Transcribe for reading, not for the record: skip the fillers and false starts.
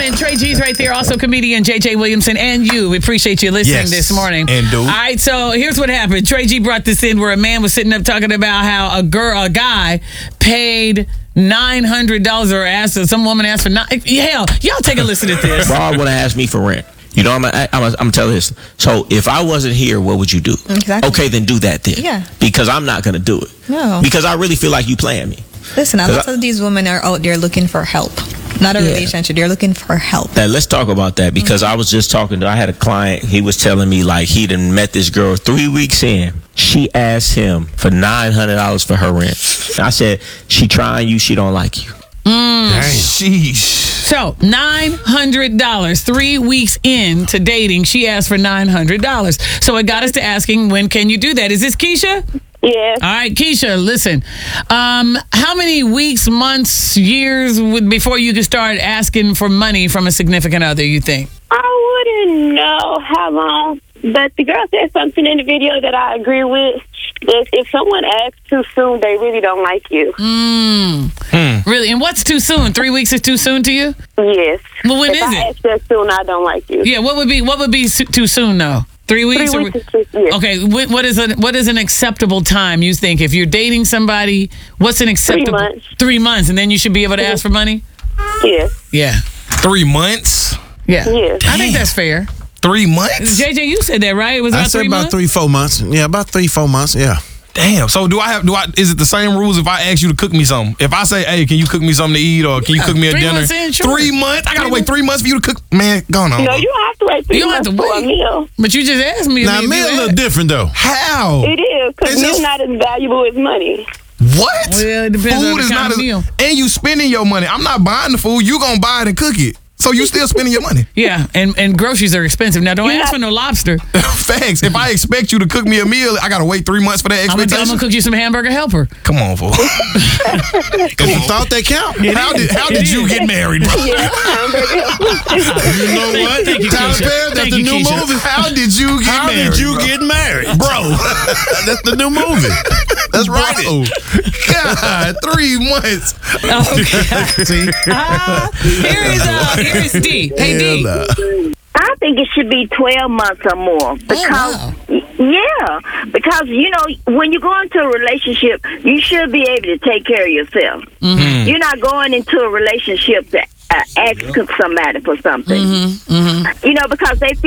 and Trey G's right there. Also comedian J.J. Williamson and you. We appreciate you listening this morning. And all right, so here's what happened. Trey G brought this in where a man was sitting up talking about how a guy paid $900 or asked some woman asked for hell. Y'all take a listen at this. Broad would have asked me for rent. You know, I'm telling this. So if I wasn't here, what would you do? Exactly. Okay, then do that then. Yeah. Because I'm not going to do it. No. Because I really feel like you playing me. Listen, a lot of these women are out there looking for help. Not a relationship. They're looking for help. Now, let's talk about that because I was just I had a client. He was telling me like he done met this girl 3 weeks in. She asked him for $900 for her rent. I said, she trying you. She don't like you. Sheesh. So, $900, 3 weeks into dating, she asked for $900. So it got us to asking, when can you do that? Is this Keisha? Yes. All right, Keisha, listen. How many weeks, months, years before you could start asking for money from a significant other, you think? I wouldn't know how long, but the girl said something in the video that I agree with. That if someone asks too soon, they really don't like you. Really? And what's too soon? 3 weeks is too soon to you? Yes. Well, when if is I it? ask that soon, I don't like you. Yeah, what would be too soon though? 3 weeks? 3 weeks is too soon. Okay, what is an acceptable time, you think? If you're dating somebody, what's an acceptable 3 months. 3 months, and then you should be able to ask for money? Yes. Yeah. 3 months? Yeah. Yes. I think that's fair. 3 months? JJ, you said that, right? It was I about said 3 about months? 3-4 months. Yeah, about 3-4 months. Yeah. Damn. So is it the same rules if I ask you to cook me something? If I say, hey, can you cook me something to eat or can you cook me a 3 dinner? months in, sure. 3 months? I gotta wait 3 months for you to cook. Man, go on. No, you don't have to wait 3 You don't have months to for a wait. meal. But you just asked me. Now, if men you a little asked. different, though. How? It is, because It's meal's just- not as valuable as money. What? Well, it depends on the is kind not of meal. And you spending your money. I'm not buying the food. You gonna buy it and cook it. So you still spending your money. Yeah, and groceries are expensive. Now, don't ask for no lobster. Facts. If I expect you to cook me a meal, I gotta wait 3 months for that I'm expectation. gonna cook you some hamburger helper. Come on, fool. If you thought they count. How did you get married, bro? Yeah, hamburger. You know what? Thank you, Tyler Keisha. Perry, that's Thank the you, new Keisha. movie. How did you get How married? did you get married? Bro. That's the new movie. That's right. Bro. God, 3 months. Okay. Here is D. Hey, D. I think it should be 12 months or more because, because you know when you go into a relationship, you should be able to take care of yourself. You're not going into a relationship to ask somebody for something. You know, because they feel